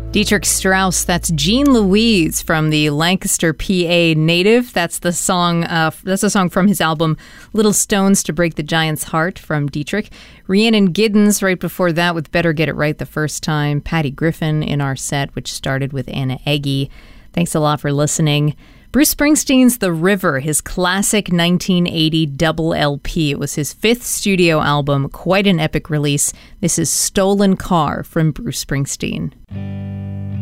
Dietrich Strauss, that's Jean Louise from the Lancaster, PA native. That's the song from his album Little Stones to Break the Giant's Heart from Dietrich. Rhiannon Giddens right before that with Better Get It Right the First Time. Patty Griffin in our set, which started with Anna Eggy. Thanks a lot for listening. Bruce Springsteen's The River, his classic 1980 double LP. It was his fifth studio album, quite an epic release. This is Stolen Car from Bruce Springsteen.